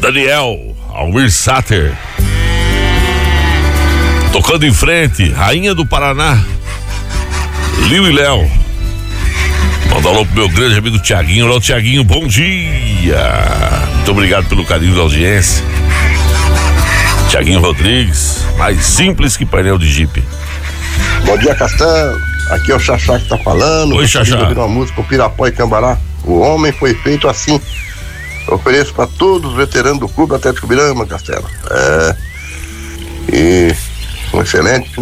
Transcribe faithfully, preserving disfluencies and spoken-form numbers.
Daniel, Almir Sater. Tocando em frente, Rainha do Paraná, Liu e Léo. Manda alô pro meu grande amigo Tiaguinho. Alô, Tiaguinho, bom dia. Muito obrigado pelo carinho da audiência. Tiaguinho Rodrigues, mais simples que painel de Jeep. Bom dia, Castelo. Aqui é o Xaxá que tá falando. Oi, Xaxá. Eu uma música, o Pirapó e Cambará. O homem foi feito assim. Eu ofereço para todos os veteranos do Clube Atlético Birama, Castelo. É. E um excelente